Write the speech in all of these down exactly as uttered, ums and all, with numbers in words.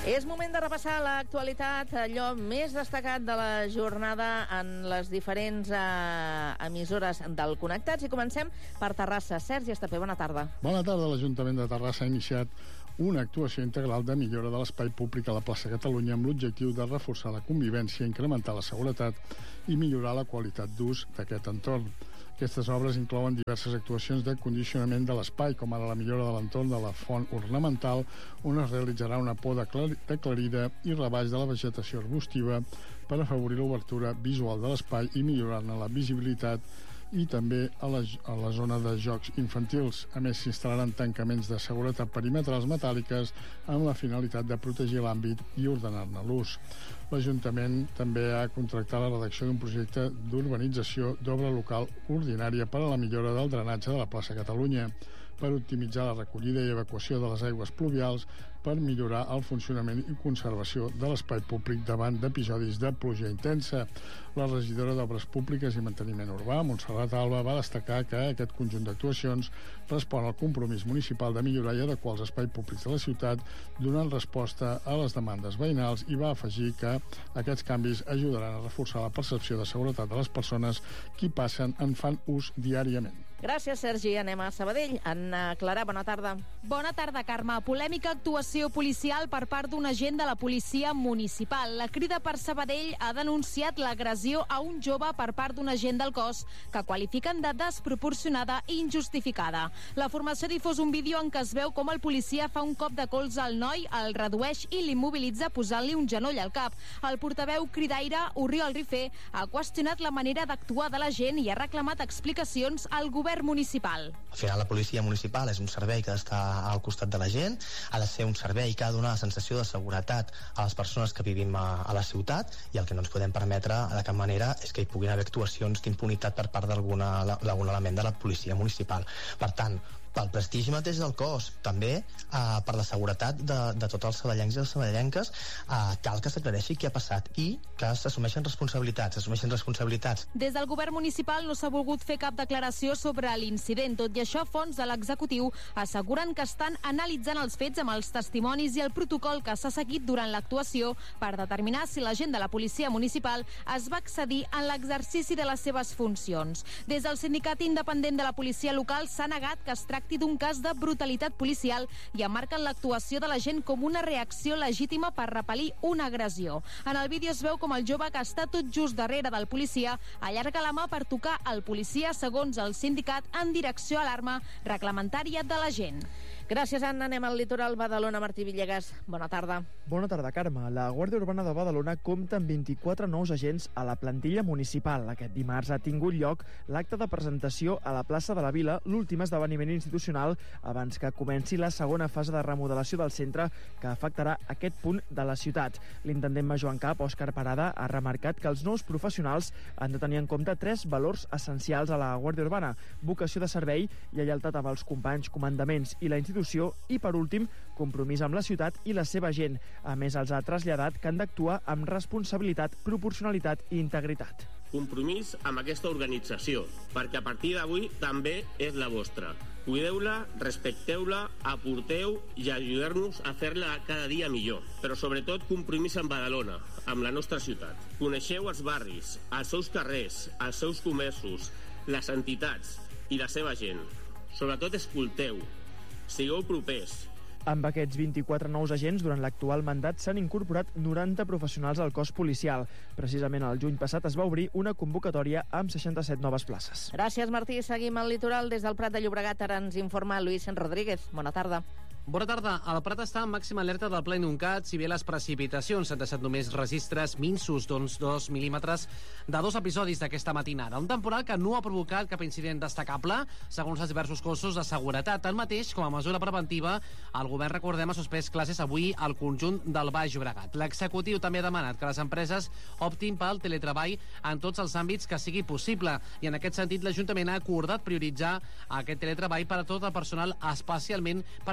És moment de repassar l'actualitat, allò més destacat de la jornada en les diferents eh, emissores del Connectats, i comencem per Terrassa. Sergi Estapé, bona tarda. Bona tarda. L'Ajuntament de Terrassa ha iniciat una actuació integral de millora de l'espai públic a la plaça Catalunya amb l'objectiu de reforçar la convivència, incrementar la seguretat i millorar la qualitat d'ús d'aquest entorn. Aquestes obres inclouen diverses actuacions de condicionament de l'espai, com ara la millora de l'entorn de la font ornamental, on es realitzarà una poda aclarida i rebaix de la vegetació arbustiva per afavorir l'obertura visual de l'espai i millorar-ne la visibilitat, i també a la, a la zona de jocs infantils. A més, s'instal·laran tancaments de seguretat perimetrals metàl·liques amb la finalitat de protegir l'àmbit i ordenar-ne l'ús. L'Ajuntament també ha contractat la redacció d'un projecte d'urbanització d'obra local ordinària per a la millora del drenatge de la plaça Catalunya, per optimitzar la recollida i evacuació de les aigües pluvials, per millorar el funcionament i conservació de l'espai públic davant d'episodis de pluja intensa. La regidora d'Obres Públiques i Manteniment Urbà, Montserrat Alba, va destacar que aquest conjunt d'actuacions respon al compromís municipal de millorar i adequar els espais públics de la ciutat, donant resposta a les demandes veïnals, i va afegir que aquests canvis ajudaran a reforçar la percepció de seguretat de les persones que hi passen en fan ús diàriament. Gràcies, Sergi. Anem a Sabadell. Anna Clara, bona tarda. Bona tarda, Carme. Polèmica actuació policial per part d'un agent de la policia municipal. La Crida per Sabadell ha denunciat l'agressió a un jove per part d'un agent del cos que qualifiquen de desproporcionada i injustificada. La formació ha difós un vídeo en què es veu com el policia fa un cop de colze al noi, el redueix i l'immobilitza posant-li un genoll al cap. El portaveu cridaire, Oriol Rifé, ha qüestionat la manera d'actuar de la gent i ha reclamat explicacions al govern municipal. Al final la policia municipal és un servei que ha d'estar al costat de la gent, ha de ser un servei que ha de donar la sensació de seguretat a les persones que vivim a, a la ciutat, i el que no ens podem permetre de cap manera és que hi puguin haver actuacions d'impunitat per part d'algun element de la policia municipal. Per tant, pel prestigi mateix del cos, també eh, per la seguretat de, de tots els sabadellencs i les sabadellenques, eh, cal que s'aclareixi què ha passat i que s'assumeixen responsabilitats, s'assumeixen responsabilitats. Des del govern municipal no s'ha volgut fer cap declaració sobre l'incident. Tot i això, fonts de l'executiu asseguren que estan analitzant els fets amb els testimonis i el protocol que s'ha seguit durant l'actuació per determinar si l'agent de la policia municipal es va excedir en l'exercici de les seves funcions. Des del sindicat independent de la policia local s'ha negat que es tracti d'un cas de brutalitat policial i emmarquen l'actuació de la gent com una reacció legítima per repel·lir una agressió. En el vídeo es veu com el jove, que està tot just darrere del policia, allarga la mà per tocar el policia, segons el sindicat, en direcció a l'arma reglamentària de la gent. Gràcies, Anna. Anem al litoral. Badalona, Martí Villegas. Bona tarda. Bona tarda, Carme. La Guàrdia Urbana de Badalona compta amb vint-i-quatre nous agents a la plantilla municipal. Aquest dimarts ha tingut lloc l'acte de presentació a la plaça de la Vila, l'últim esdeveniment institucional abans que comenci la segona fase de remodelació del centre, que afectarà aquest punt de la ciutat. L'intendent major en cap, Òscar Parada, ha remarcat que els nous professionals han de tenir en compte tres valors essencials a la Guàrdia Urbana: vocació de servei, lleialtat amb els companys, comandaments i la institució, i, per últim, compromís amb la ciutat i la seva gent. A més, els ha traslladat que han d'actuar amb responsabilitat, proporcionalitat i integritat. Compromís amb aquesta organització, perquè a partir d'avui també és la vostra. Cuideu-la, respecteu-la, aporteu i ajudeu-nos a fer-la cada dia millor. Però sobretot compromís amb Badalona, amb la nostra ciutat. Coneixeu els barris, els seus carrers, els seus comerços, les entitats i la seva gent. Sobretot escolteu, sigueu propers. Amb aquests vint-i-quatre nous agents, durant l'actual mandat s'han incorporat noranta professionals al cos policial. Precisament el juny passat es va obrir una convocatòria amb seixanta-set noves places. Gràcies, Martí. Seguim al litoral. Des del Prat de Llobregat ara ens informa Luis Rodríguez. Bona tarda. Bona tarda. El Prat està en màxima alerta del ple inundat, si bé les precipitacions han deixat només registres minsos d'uns dos mil·límetres de dos episodis d'aquesta matinada. Un temporal que no ha provocat cap incident destacable, segons els diversos cossos de seguretat. Tanmateix, com a mesura preventiva, el govern, recordem, ha suspès classes avui al conjunt del Baix Llobregat. L'executiu també ha demanat que les empreses optin pel teletreball en tots els àmbits que sigui possible, i en aquest sentit l'Ajuntament ha acordat prioritzar aquest teletreball per a tot el personal, especialment per a aquell que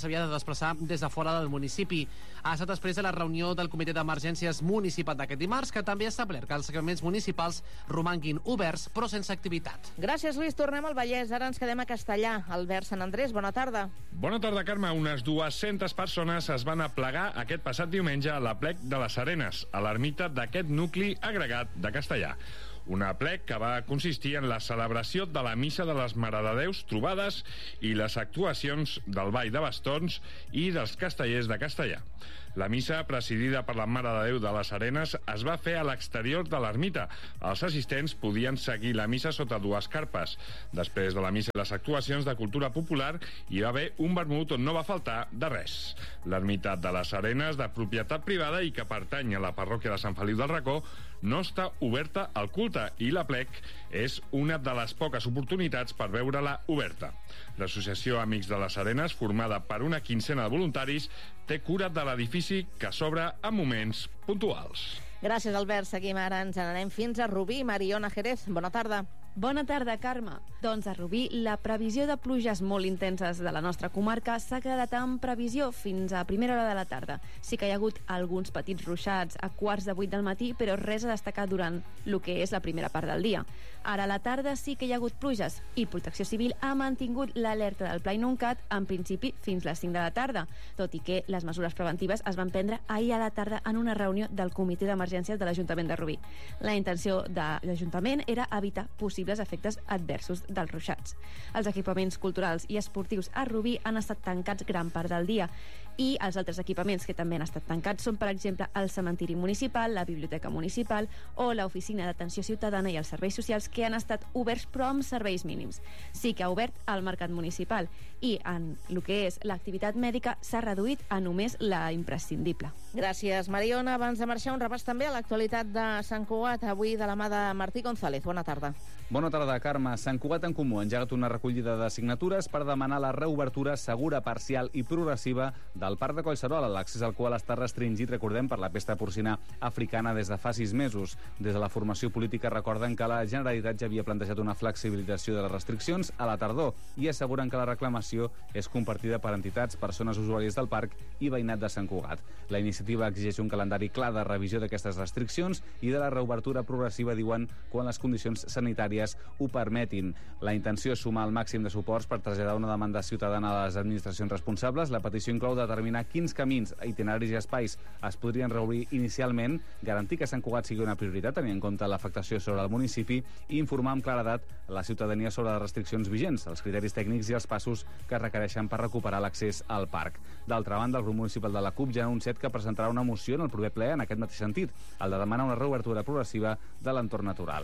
s'havia de desplaçar des de fora del municipi. Ha estat després de la reunió del Comitè d'Emergències Municipal d'aquest dimarts, que també ha establert que els equipaments municipals romanguin oberts, però sense activitat. Gràcies, Lluís. Tornem al Vallès. Ara ens quedem a Castellà. Albert Sant Andrés, bona tarda. Bona tarda, Carme. Unes dues-centes persones es van aplegar aquest passat diumenge a l'Aplec de les Arenes, a l'ermita d'aquest nucli agregat de Castellà. Un aplec que va consistir en la celebració de la Missa de les Marededéus trobades i les actuacions del Ball de Bastons i dels Castellers de Castellà. La missa, presidida per la Mare de Déu de les Arenes, es va fer a l'exterior de l'ermita. Els assistents podien seguir la missa sota dues carpes. Després de la missa i les actuacions de cultura popular, hi va haver un vermut on no va faltar de res. L'ermita de les Arenes, de propietat privada i que pertany a la parròquia de Sant Feliu del Racó, no està oberta al culte i l'aplec és una de les poques oportunitats per veure-la oberta. L'Associació Amics de les Arenes, formada per una quinzena de voluntaris, té cura de l'edifici que s'obre en moments puntuals. Gràcies, Albert. Seguim ara. Ens n'anem fins a Rubí. Mariona Jerez, bona tarda. Bona tarda, Carme. Doncs a Rubí, la previsió de pluges molt intenses de la nostra comarca s'ha quedat en previsió fins a primera hora de la tarda. Sí que hi ha hagut alguns petits ruixats a quarts de vuit del matí, però res a destacar durant el que és la primera part del dia. Ara a la tarda sí que hi ha hagut pluges i Protecció Civil ha mantingut l'alerta del Pla Inuncat en principi fins les cinc de la tarda, tot i que les mesures preventives es van prendre ahir a la tarda en una reunió del Comitè d'Emergències de l'Ajuntament de Rubí. La intenció de l'Ajuntament era evitar possibles efectes adversos dels ruixats. Els equipaments culturals i esportius a Rubí han estat tancats gran part del dia i els altres equipaments que també han estat tancats són, per exemple, el cementiri municipal, la biblioteca municipal o l'oficina d'atenció ciutadana i els serveis socials, que han estat oberts però amb serveis mínims. Sí que ha obert el mercat municipal i en el que és l'activitat mèdica s'ha reduït a només la imprescindible. Gràcies, Mariona. Abans de marxar, un repàs també a l'actualitat de Sant Cugat, avui de la mà de Martí González. Bona tarda. Bona tarda, Carme. Sant Cugat en Comú ha engegat una recollida de signatures per demanar la reobertura segura, parcial i progressiva del Parc de Collserola, l'accés al qual està restringit, recordem, per la pesta porcina africana des de fa sis mesos. Des de la formació política recorden que la Generalitat ja havia plantejat una flexibilització de les restriccions a la tardor i asseguren que la reclamació és compartida per entitats, persones usuàries del parc i veïnat de Sant Cugat. La iniciativa exigeix un calendari clar de revisió d'aquestes restriccions i de la reobertura progressiva, diuen, quan les condicions sanitàries ho permetin. La intenció és sumar el màxim de suports per traslladar una demanda ciutadana a les administracions responsables. La petició inclou determinar quins camins, itineraris i espais es podrien reobrir inicialment, garantir que Sant Cugat sigui una prioritat, tenint en compte l'afectació sobre el municipi, i informar amb claredat la ciutadania sobre les restriccions vigents, els criteris tècnics i els passos que es requereixen per recuperar l'accés al parc. D'altra banda, el grup municipal de la CUP ja ha anunciat que presentarà una moció en el proper ple en aquest mateix sentit, el de demanar una reobertura progressiva de l'entorn natural.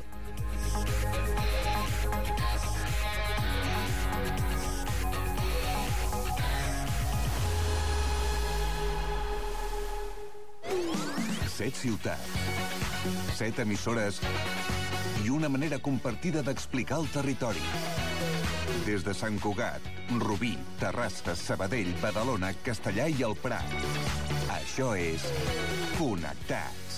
Set ciutats, set emissores i una manera compartida d'explicar el territori. Des de Sant Cugat, Rubí, Terrassa, Sabadell, Badalona, Castellà i el Prat. Això és Connectats.